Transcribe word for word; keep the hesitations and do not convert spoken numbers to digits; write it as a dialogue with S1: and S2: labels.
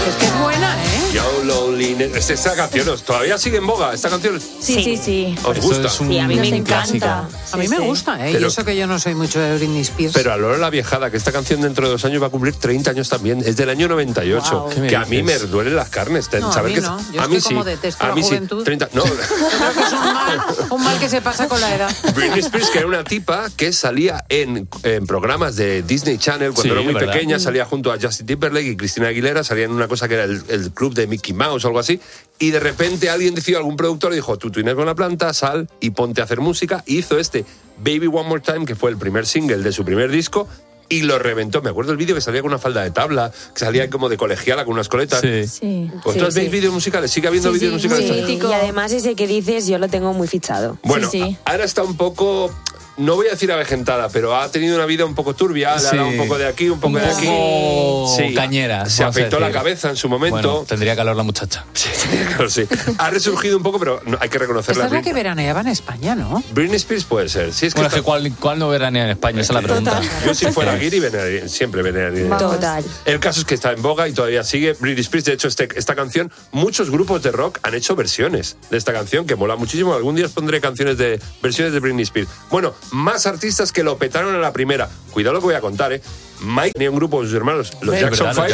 S1: Es que es buena, ¿eh?
S2: Yo Loneliness. Esta, esta canción todavía sigue en boga. Esta canción.
S3: Sí, sí, sí.
S2: ¿Os
S4: Eso
S2: gusta?
S4: es un
S3: Sí, a mí me
S4: clásico.
S3: encanta.
S1: A mí
S3: Sí,
S1: me
S3: sí.
S1: gusta, ¿eh?
S2: Pero-
S1: y eso que yo no soy mucho de Britney Spears.
S2: Pero a Lola la viejada, que esta canción dentro de dos años va a cumplir treinta años también. Es del año noventa y ocho.
S1: Wow.
S4: ¿Qué me
S2: Que a mí me
S4: dices?
S2: duelen las carnes.
S1: No, a
S2: saber
S1: mí
S2: que
S1: no. Yo
S2: a
S1: es
S2: mí
S1: que
S2: sí.
S1: como detesto
S2: a
S1: la
S2: mí sí.
S1: juventud.
S2: treinta No.
S1: Yo creo que es un mal, un mal que se pasa con la edad.
S2: Britney Spears, que era una tipa que salía en, en programas de Disney Channel cuando
S4: Sí,
S2: era muy
S4: ¿verdad?
S2: pequeña, salía junto a Justin Timberlake y Christina Aguilera, salía en una cosa que era el, el club de Mickey Mouse o algo así, y de repente alguien decidió, algún productor dijo, tú tienes con la planta, sal y ponte a hacer música, y hizo este Baby One More Time, que fue el primer single de su primer disco, y lo reventó. Me acuerdo el vídeo que salía con una falda de tabla, que salía como de colegiala con unas coletas.
S4: Sí.
S3: Sí.
S2: ¿Vosotros
S3: Sí,
S2: veis
S3: sí.
S2: vídeos musicales? ¿Sigue habiendo
S3: Sí,
S2: vídeos
S3: sí,
S2: musicales?
S3: sí. Y además ese que dices yo lo tengo muy fichado.
S2: Bueno,
S3: Sí, sí.
S2: a- ahora está un poco, no voy a decir avejentada, pero ha tenido una vida un poco turbia, le ha
S4: Sí.
S2: dado un poco de aquí, un poco de aquí.
S4: poco cañera,
S2: Se
S4: vamos a
S2: afeitó la
S4: decir.
S2: cabeza en su momento.
S4: Bueno, tendría calor la muchacha.
S2: Sí, claro, sí. Ha resurgido un poco, pero no- hay que reconocerla.
S1: Esta es la que
S2: Britney-
S1: veraneaba en España, ¿no?
S2: Britney Spears puede ser. Sí, es que
S4: Bueno, es que
S2: está-
S4: ¿cuál, cuál no veranea en España? Esa es la pregunta.
S3: Total.
S2: yo si fuera Guiri, venearía- siempre venearía.
S3: Total.
S2: El caso es que está en boga y todavía sigue. Britney Spears, de hecho, este- esta canción, muchos grupos de rock han hecho versiones de esta canción, que mola muchísimo. Algún día os pondré canciones de versiones de Britney Spears. Bueno, más artistas que lo petaron a la primera. Cuidado lo que voy a contar, ¿eh? Mike tenía un grupo con sus hermanos, los
S4: Es
S2: Jackson
S4: verdad, los
S2: Five.